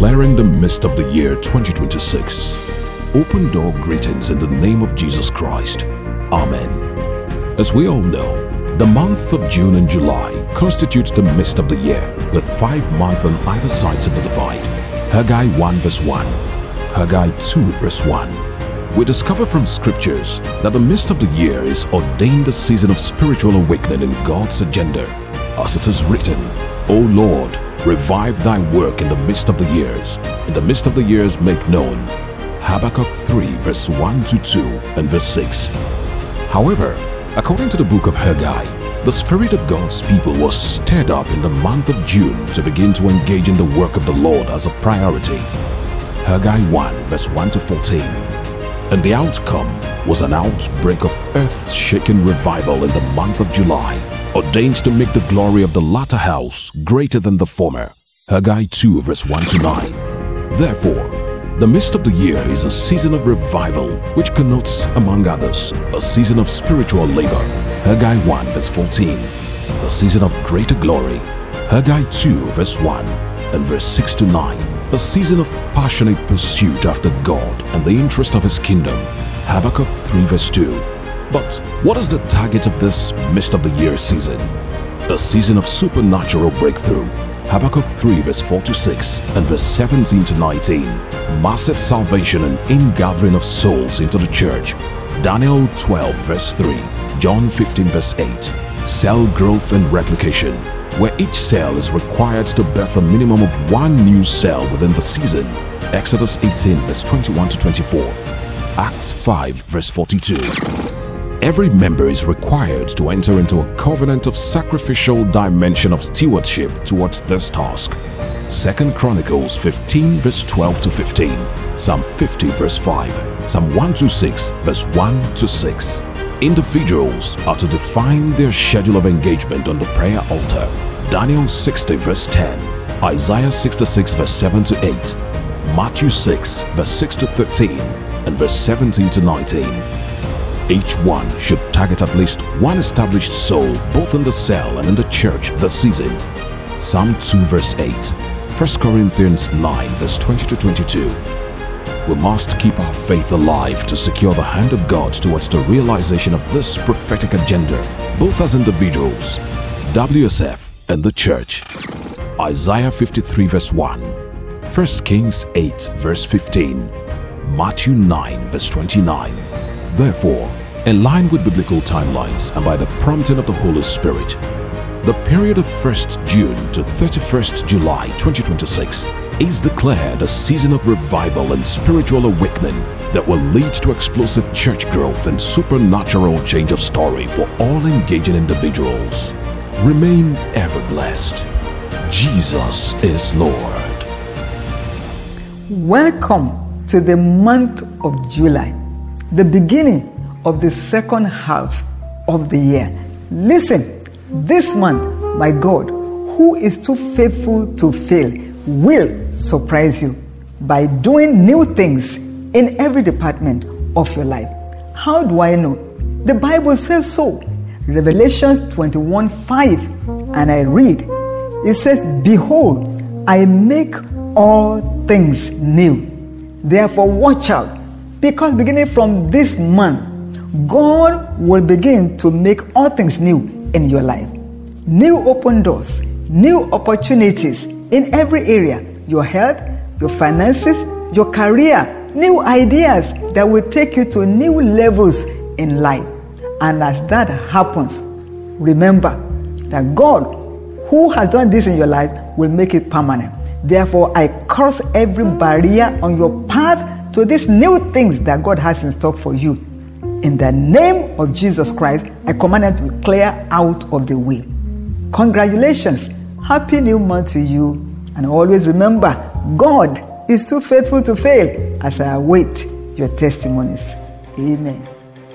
declaring the midst of the year 2026. Open door greetings in the name of Jesus Christ. Amen. As we all know, the month of June and July constitute the midst of the year, with 5 months on either sides of the divide. Haggai 1 verse 1, Haggai 2 verse 1. We discover from scriptures that the midst of the year is ordained a season of spiritual awakening in God's agenda. As it is written, O Lord, revive thy work in the midst of the years. In the midst of the years make known. Habakkuk 3 verse 1 to 2 and verse 6. However, according to the book of Haggai, the Spirit of God's people was stirred up in the month of June to begin to engage in the work of the Lord as a priority. Haggai 1 verse 1 to 14. And the outcome was an outbreak of earth-shaking revival in the month of July, ordained to make the glory of the latter house greater than the former. Haggai 2 verse 1 to 9. Therefore, the midst of the year is a season of revival, which connotes, among others, a season of spiritual labor. Haggai 1 verse 14. A season of greater glory. Haggai 2 verse 1 and verse 6 to 9. A season of passionate pursuit after God and the interest of His kingdom. Habakkuk 3 verse 2. But what is the target of this midst of the year season? A season of supernatural breakthrough. Habakkuk 3 verse 4 to 6 and verse 17 to 19. Massive salvation and ingathering of souls into the church. Daniel 12 verse 3. John 15 verse 8. Cell growth and replication, where each cell is required to birth a minimum of 1 new cell within the season. Exodus 18 verse 21 to 24. Acts 5 verse 42. Every member is required to enter into a covenant of sacrificial dimension of stewardship towards this task. 2 Chronicles 15 verse 12 to 15. Psalm 50 verse 5. Psalm 126 verse 1 to 6. Individuals are to define their schedule of engagement on the prayer altar. Daniel 60 verse 10, Isaiah 66 verse 7 to 8, Matthew 6 verse 6 to 13, and verse 17 to 19. Each one should target at least 1 established soul both in the cell and in the church this season. Psalm 2 verse 8, 1 Corinthians 9 verse 20 to 22. We must keep our faith alive to secure the hand of God towards the realization of this prophetic agenda, both as individuals, WSF, and the church. Isaiah 53 verse 1, 1 Kings 8 verse 15, Matthew 9 verse 29. Therefore, in line with biblical timelines and by the prompting of the Holy Spirit, the period of 1st June to 31st July 2026 is declared a season of revival and spiritual awakening that will lead to explosive church growth and supernatural change of story for all engaging individuals. Remain ever blessed. Jesus is Lord. Welcome to the month of July, the beginning of the second half of the year. Listen, this month, my God, who is too faithful to fail, will surprise you by doing new things in every department of your life. How do I know? The Bible says so. Revelations 21:5, and I read, it says, Behold, I make all things new. Therefore watch out, because beginning from this month, God will begin to make all things new in your life. New open doors, new opportunities in every area, your health, your finances, your career, new ideas that will take you to new levels in life. And as that happens, remember that God, who has done this in your life, will make it permanent. Therefore, I curse every barrier on your path to these new things that God has in stock for you. In the name of Jesus Christ, I command it to clear out of the way. Congratulations. Happy new month to you. And always remember, God is too faithful to fail, as I await your testimonies. Amen.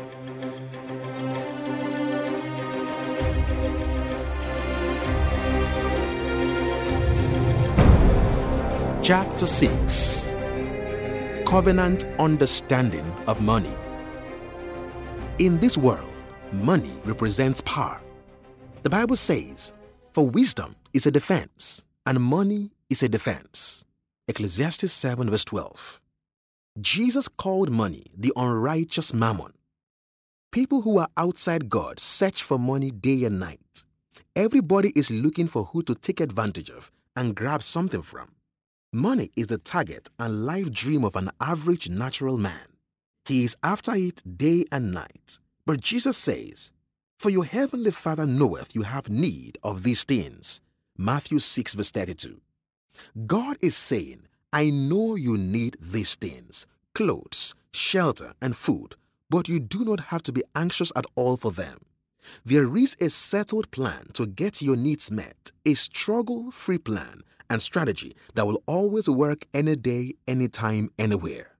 Chapter 6. Covenant Understanding of Money. In this world, money represents power. The Bible says, for wisdom is a defense, and money is a defense. Ecclesiastes 7 verse 12. Jesus called money the unrighteous mammon. People who are outside God search for money day and night. Everybody is looking for who to take advantage of and grab something from. Money is the target and life dream of an average natural man. He is after it day and night. But Jesus says, "For your heavenly Father knoweth you have need of these things." Matthew 6 verse 32. God is saying, I know you need these things, clothes, shelter, and food, but you do not have to be anxious at all for them. There is a settled plan to get your needs met, a struggle-free plan and strategy that will always work any day, anytime, anywhere.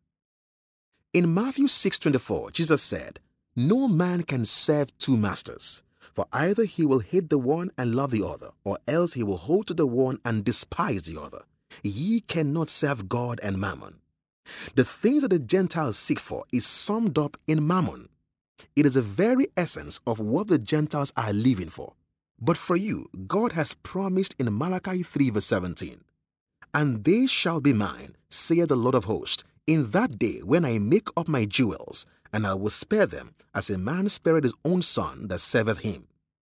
In Matthew 6:24, Jesus said, "No man can serve two masters, for either he will hate the one and love the other, or else he will hold to the one and despise the other. Ye cannot serve God and mammon." The things that the Gentiles seek for is summed up in mammon. It is the very essence of what the Gentiles are living for. But for you, God has promised in Malachi 3 verse 17, "And they shall be mine, saith the Lord of hosts, in that day when I make up my jewels, and I will spare them, as a man spareth his own son that serveth him."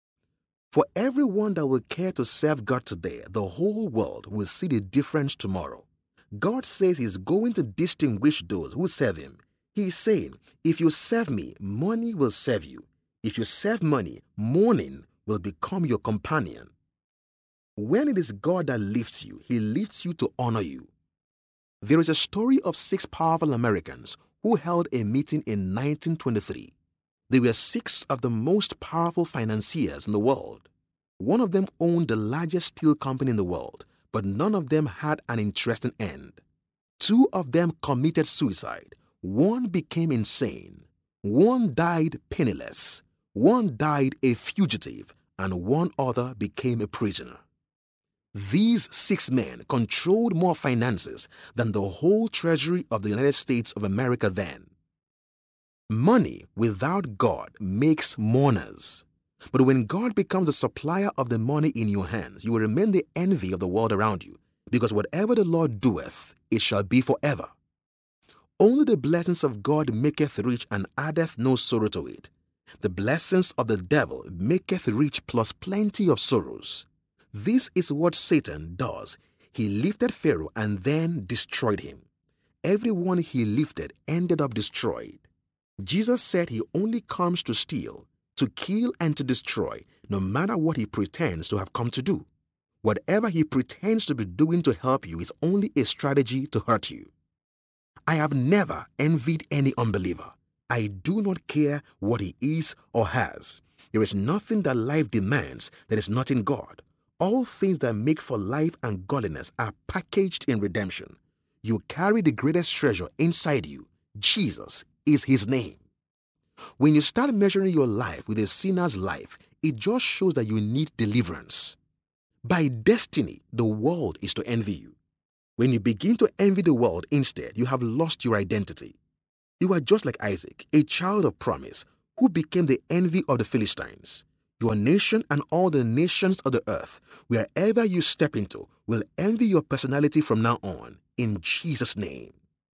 For everyone that will care to serve God today, the whole world will see the difference tomorrow. God says He's going to distinguish those who serve Him. He's saying, if you serve me, money will serve you. If you serve money, mourning will become your companion. When it is God that lifts you, He lifts you to honor you. There is a story of 6 powerful Americans who held a meeting in 1923. They were 6 of the most powerful financiers in the world. One of them owned the largest steel company in the world, but none of them had an interesting end. 2 of them committed suicide. One became insane. One died penniless. One died a fugitive, and one other became a prisoner. These 6 men controlled more finances than the whole treasury of the United States of America then. Money without God makes mourners. But when God becomes the supplier of the money in your hands, you will remain the envy of the world around you, because whatever the Lord doeth, it shall be forever. Only the blessings of God maketh rich and addeth no sorrow to it. The blessings of the devil maketh rich plus plenty of sorrows. This is what Satan does. He lifted Pharaoh and then destroyed him. Everyone he lifted ended up destroyed. Jesus said He only comes to steal, to kill, and to destroy, no matter what He pretends to have come to do. Whatever He pretends to be doing to help you is only a strategy to hurt you. I have never envied any unbeliever. I do not care what he is or has. There is nothing that life demands that is not in God. All things that make for life and godliness are packaged in redemption. You carry the greatest treasure inside you. Jesus is His name. When you start measuring your life with a sinner's life, it just shows that you need deliverance. By destiny, the world is to envy you. When you begin to envy the world instead, you have lost your identity. You are just like Isaac, a child of promise, who became the envy of the Philistines. Your nation and all the nations of the earth, wherever you step into, will envy your personality from now on, in Jesus' name.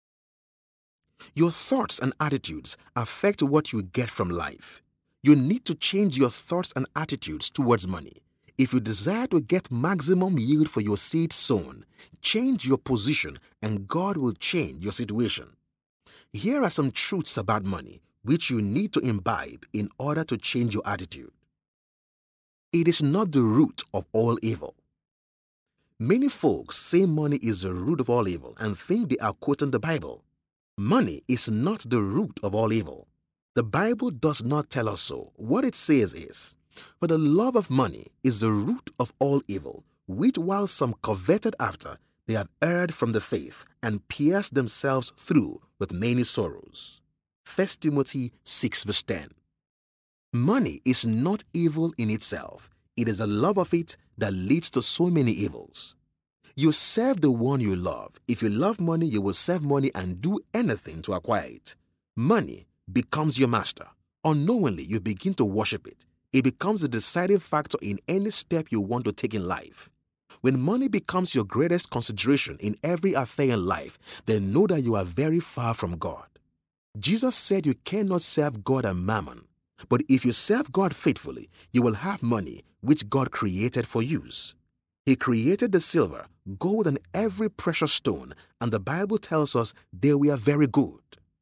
Your thoughts and attitudes affect what you get from life. You need to change your thoughts and attitudes towards money. If you desire to get maximum yield for your seed sown, change your position and God will change your situation. Here are some truths about money which you need to imbibe in order to change your attitude. It is not the root of all evil. Many folks say money is the root of all evil and think they are quoting the Bible. Money is not the root of all evil. The Bible does not tell us so. What it says is, "For the love of money is the root of all evil, which while some coveted after, they have erred from the faith and pierced themselves through with many sorrows." 1 Timothy 6 verse 10. Money is not evil in itself. It is the love of it that leads to so many evils. You serve the one you love. If you love money, you will serve money and do anything to acquire it. Money becomes your master. Unknowingly, you begin to worship it. It becomes a deciding factor in any step you want to take in life. When money becomes your greatest consideration in every affair in life, then know that you are very far from God. Jesus said you cannot serve God and mammon, but if you serve God faithfully, you will have money which God created for use. He created the silver, gold, and every precious stone, and the Bible tells us they were very good.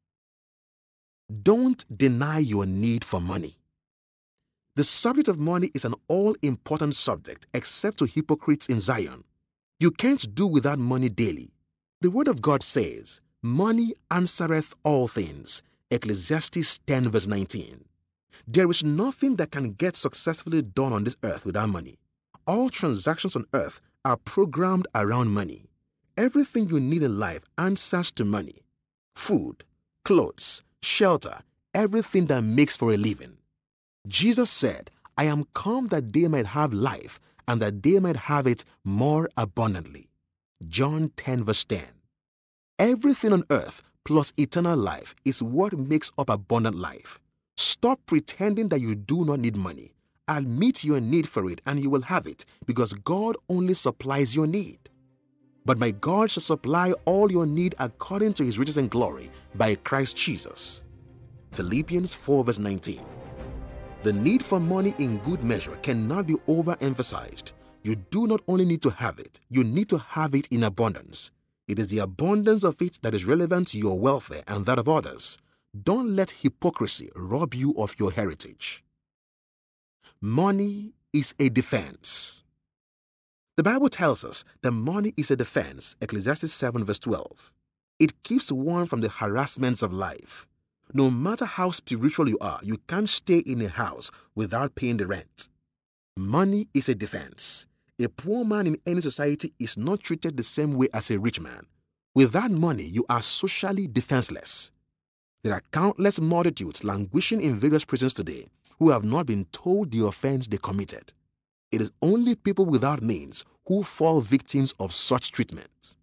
Don't deny your need for money. The subject of money is an all-important subject except to hypocrites in Zion. You can't do without money daily. The Word of God says, "Money answereth all things." Ecclesiastes 10 verse 19. There is nothing that can get successfully done on this earth without money. All transactions on earth are programmed around money. Everything you need in life answers to money. Food, clothes, shelter, everything that makes for a living. Jesus said, "I am come that they might have life, and that they might have it more abundantly." John 10 verse 10. Everything on earth plus eternal life is what makes up abundant life. Stop pretending that you do not need money. Admit your need for it and you will have it, because God only supplies your need. But my God shall supply all your need according to his riches and glory by Christ Jesus. Philippians 4 verse 19. The need for money in good measure cannot be overemphasized. You do not only need to have it, you need to have it in abundance. It is the abundance of it that is relevant to your welfare and that of others. Don't let hypocrisy rob you of your heritage. Money is a defense. The Bible tells us that money is a defense, Ecclesiastes 7 verse 12. It keeps one from the harassments of life. No matter how spiritual you are, you can't stay in a house without paying the rent. Money is a defense. A poor man in any society is not treated the same way as a rich man. Without money, you are socially defenseless. There are countless multitudes languishing in various prisons today who have not been told the offense they committed. It is only people without means who fall victims of such treatment.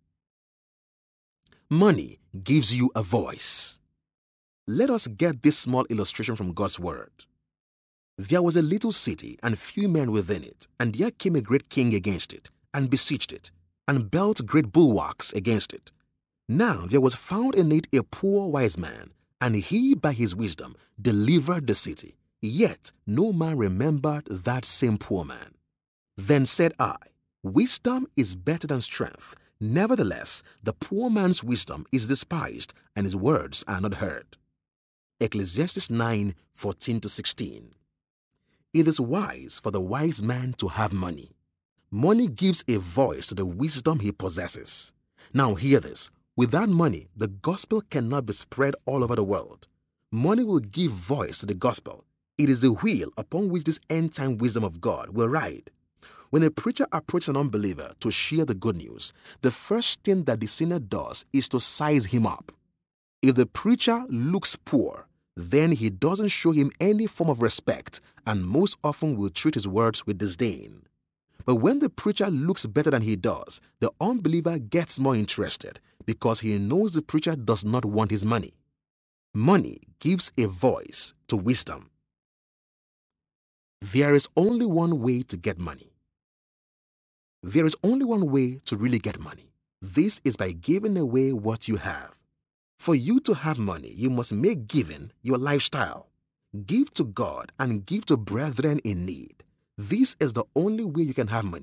Money gives you a voice. Let us get this small illustration from God's Word. There was a little city and few men within it, and there came a great king against it, and besieged it, and built great bulwarks against it. Now there was found in it a poor wise man, and he by his wisdom delivered the city. Yet no man remembered that same poor man. Then said I, Wisdom is better than strength. Nevertheless, the poor man's wisdom is despised, and his words are not heard. Ecclesiastes 9, 14-16. It is wise for the wise man to have money. Money gives a voice to the wisdom he possesses. Now hear this. Without money, the gospel cannot be spread all over the world. Money will give voice to the gospel. It is the wheel upon which this end-time wisdom of God will ride. When a preacher approaches an unbeliever to share the good news, the first thing that the sinner does is to size him up. If the preacher looks poor, then he doesn't show him any form of respect and most often will treat his words with disdain. But when the preacher looks better than he does, the unbeliever gets more interested because he knows the preacher does not want his money. Money gives a voice to wisdom. There is only one way to get money. There is only one way to really get money. This is by giving away what you have. For you to have money, you must make giving your lifestyle. Give to God and give to brethren in need. This is the only way you can have money.